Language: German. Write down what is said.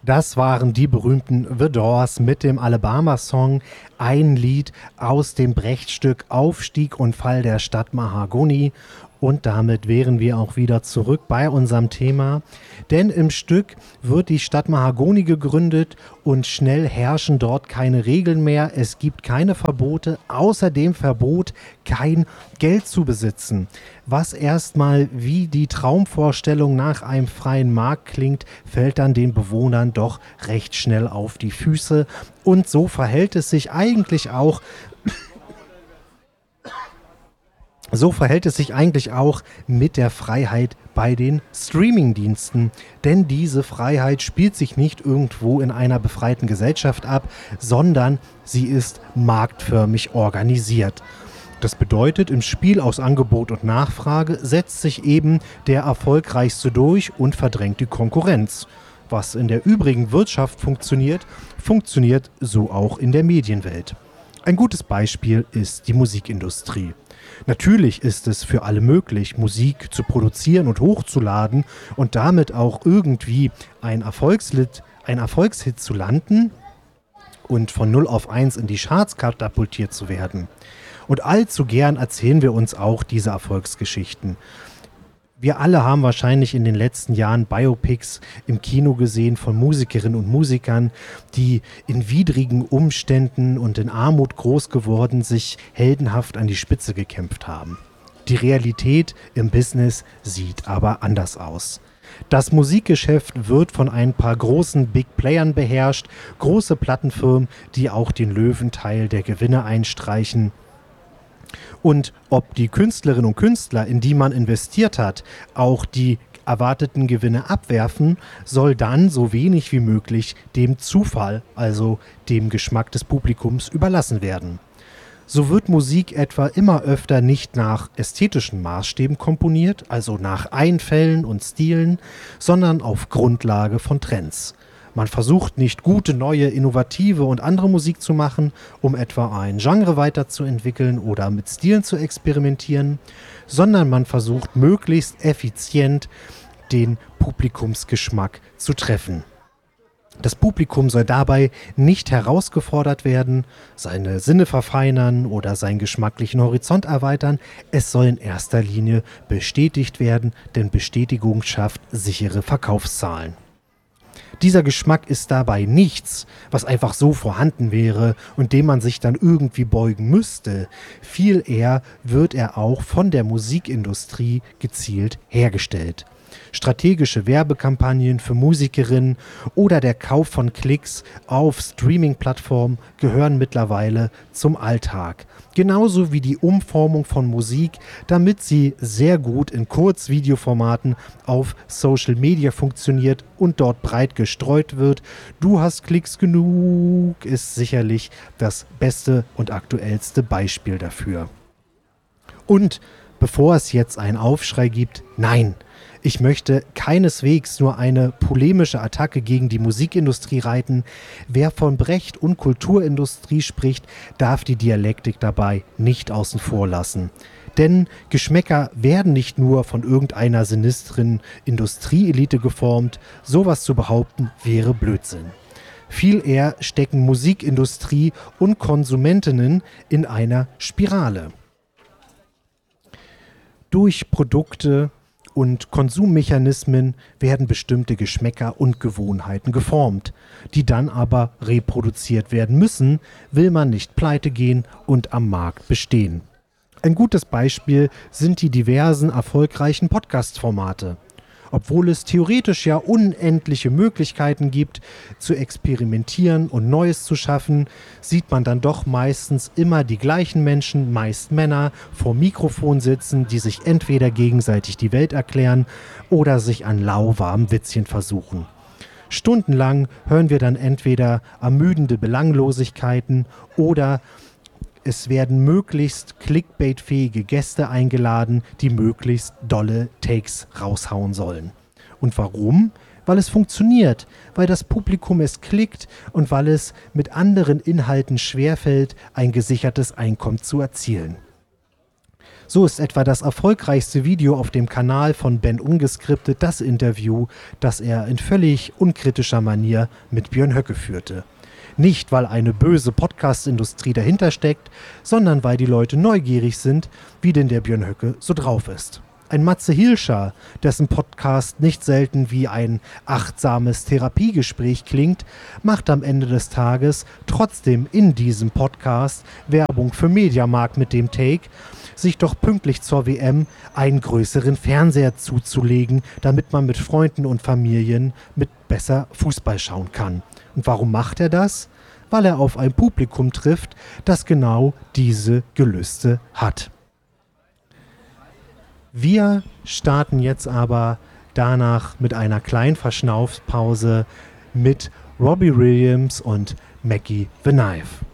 Das waren die berühmten The Doors mit dem Alabama-Song, ein Lied aus dem Brecht-Stück Aufstieg und Fall der Stadt Mahagoni. Und damit wären wir auch wieder zurück bei unserem Thema. Denn im Stück wird die Stadt Mahagoni gegründet und schnell herrschen dort keine Regeln mehr. Es gibt keine Verbote, außer dem Verbot, kein Geld zu besitzen. Was erstmal wie die Traumvorstellung nach einem freien Markt klingt, fällt dann den Bewohnern doch recht schnell auf die Füße. Und so verhält es sich eigentlich auch mit der Freiheit bei den Streamingdiensten. Denn diese Freiheit spielt sich nicht irgendwo in einer befreiten Gesellschaft ab, sondern sie ist marktförmig organisiert. Das bedeutet, im Spiel aus Angebot und Nachfrage setzt sich eben der Erfolgreichste durch und verdrängt die Konkurrenz. Was in der übrigen Wirtschaft funktioniert, funktioniert so auch in der Medienwelt. Ein gutes Beispiel ist die Musikindustrie. Natürlich ist es für alle möglich, Musik zu produzieren und hochzuladen und damit auch irgendwie ein Erfolgshit zu landen und von 0 auf 1 in die Charts katapultiert zu werden. Und allzu gern erzählen wir uns auch diese Erfolgsgeschichten. Wir alle haben wahrscheinlich in den letzten Jahren Biopics im Kino gesehen von Musikerinnen und Musikern, die in widrigen Umständen und in Armut groß geworden sich heldenhaft an die Spitze gekämpft haben. Die Realität im Business sieht aber anders aus. Das Musikgeschäft wird von ein paar großen Big Playern beherrscht, große Plattenfirmen, die auch den Löwenteil der Gewinne einstreichen. Und ob die Künstlerinnen und Künstler, in die man investiert hat, auch die erwarteten Gewinne abwerfen, soll dann so wenig wie möglich dem Zufall, also dem Geschmack des Publikums, überlassen werden. So wird Musik etwa immer öfter nicht nach ästhetischen Maßstäben komponiert, also nach Einfällen und Stilen, sondern auf Grundlage von Trends. Man versucht nicht gute, neue, innovative und andere Musik zu machen, um etwa ein Genre weiterzuentwickeln oder mit Stilen zu experimentieren, sondern man versucht möglichst effizient den Publikumsgeschmack zu treffen. Das Publikum soll dabei nicht herausgefordert werden, seine Sinne verfeinern oder seinen geschmacklichen Horizont erweitern. Es soll in erster Linie bestätigt werden, denn Bestätigung schafft sichere Verkaufszahlen. Dieser Geschmack ist dabei nichts, was einfach so vorhanden wäre und dem man sich dann irgendwie beugen müsste. Viel eher wird er auch von der Musikindustrie gezielt hergestellt. Strategische Werbekampagnen für Musikerinnen oder der Kauf von Klicks auf Streaming-Plattformen gehören mittlerweile zum Alltag. Genauso wie die Umformung von Musik, damit sie sehr gut in Kurzvideoformaten auf Social Media funktioniert und dort breit gestreut wird. Du hast Klicks genug, ist sicherlich das beste und aktuellste Beispiel dafür. Und bevor es jetzt einen Aufschrei gibt, nein, ich möchte keineswegs nur eine polemische Attacke gegen die Musikindustrie reiten. Wer von Brecht und Kulturindustrie spricht, darf die Dialektik dabei nicht außen vor lassen. Denn Geschmäcker werden nicht nur von irgendeiner sinistren Industrieelite geformt. Sowas zu behaupten, wäre Blödsinn. Viel eher stecken Musikindustrie und Konsumentinnen in einer Spirale. Durch Produkte und Konsummechanismen werden bestimmte Geschmäcker und Gewohnheiten geformt, die dann aber reproduziert werden müssen, will man nicht pleite gehen und am Markt bestehen. Ein gutes Beispiel sind die diversen erfolgreichen Podcast-Formate. Obwohl es theoretisch ja unendliche Möglichkeiten gibt, zu experimentieren und Neues zu schaffen, sieht man dann doch meistens immer die gleichen Menschen, meist Männer, vor Mikrofon sitzen, die sich entweder gegenseitig die Welt erklären oder sich an lauwarmen Witzchen versuchen. Stundenlang hören wir dann entweder ermüdende Belanglosigkeiten oder es werden möglichst clickbait-fähige Gäste eingeladen, die möglichst dolle Takes raushauen sollen. Und warum? Weil es funktioniert, weil das Publikum es klickt und weil es mit anderen Inhalten schwerfällt, ein gesichertes Einkommen zu erzielen. So ist etwa das erfolgreichste Video auf dem Kanal von Ben Ungeskriptet das Interview, das er in völlig unkritischer Manier mit Björn Höcke führte. Nicht, weil eine böse Podcast-Industrie dahinter steckt, sondern weil die Leute neugierig sind, wie denn der Björn Höcke so drauf ist. Ein Matze Hilscher, dessen Podcast nicht selten wie ein achtsames Therapiegespräch klingt, macht am Ende des Tages trotzdem in diesem Podcast Werbung für Mediamarkt mit dem Take, sich doch pünktlich zur WM einen größeren Fernseher zuzulegen, damit man mit Freunden und Familien mit besser Fußball schauen kann. Und warum macht er das? Weil er auf ein Publikum trifft, das genau diese Gelüste hat. Wir starten jetzt aber danach mit einer kleinen Verschnaufpause mit Robbie Williams und Mackie the Knife.